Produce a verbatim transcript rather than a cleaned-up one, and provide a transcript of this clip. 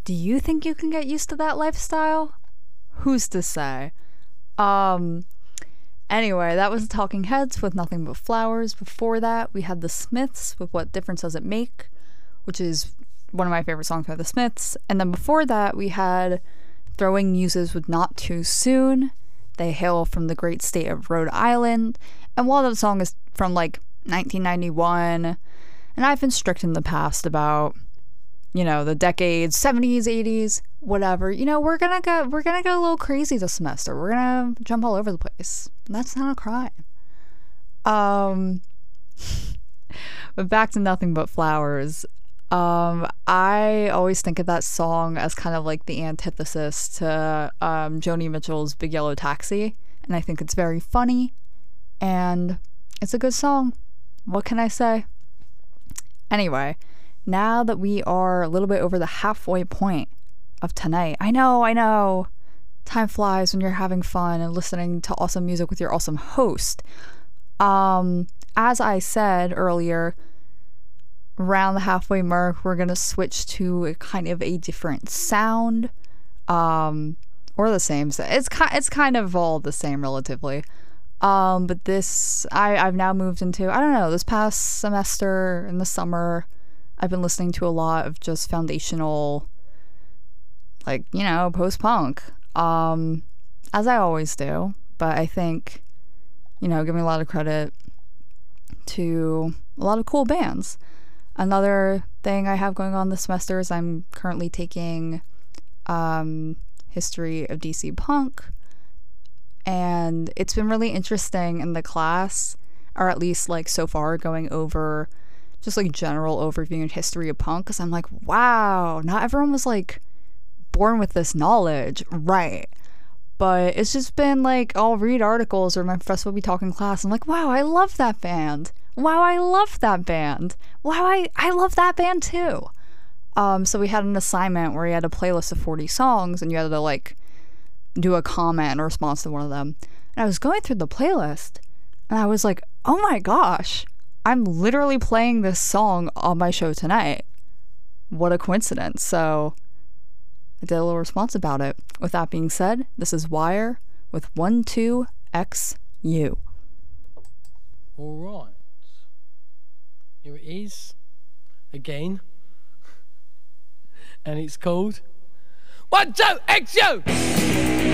Do you think you can get used to that lifestyle? Who's to say? Um, anyway, that was Talking Heads with Nothing But Flowers. Before that, we had The Smiths with What Difference Does It Make, which is one of my favorite songs by The Smiths. And then before that, we had Throwing Muses with Not Too Soon. They hail from the great state of Rhode Island. And while that song is from like nineteen ninety-one, and I've been strict in the past about, you know, the decades, seventies, eighties, whatever, you know, we're gonna go, we're gonna go a little crazy this semester. We're gonna jump all over the place. That's not a crime. Um, but back to Nothing But Flowers. Um, I always think of that song as kind of like the antithesis to um, Joni Mitchell's Big Yellow Taxi. And I think it's very funny. And it's a good song. What can I say? Anyway, now that we are a little bit over the halfway point of tonight, I know, I know, time flies when you're having fun and listening to awesome music with your awesome host. Um, as I said earlier, around the halfway mark, we're going to switch to a kind of a different sound, um, or the same. It's, it's kind of all the same relatively. Um, but this, I, I've now moved into, I don't know, this past semester in the summer, I've been listening to a lot of just foundational, like, you know, post-punk, um, as I always do. But I think, you know, giving a lot of credit to a lot of cool bands. Another thing I have going on this semester is I'm currently taking um, History of D C Punk, and it's been really interesting in the class, or at least like so far, going over just like general overview and history of punk, because I'm like, wow, not everyone was like born with this knowledge, right? But it's just been like, I'll read articles or my professor will be talking in class. I'm like, wow, I love that band. Wow, I love that band. Wow, I, I love that band too. Um, so we had an assignment where you had a playlist of forty songs and you had to like do a comment in response to one of them. And I was going through the playlist and I was like, oh my gosh, I'm literally playing this song on my show tonight. What a coincidence. So I did a little response about it. With that being said, this is Wire with one two X U. All right. Here it is. Again. And it's called one two X U!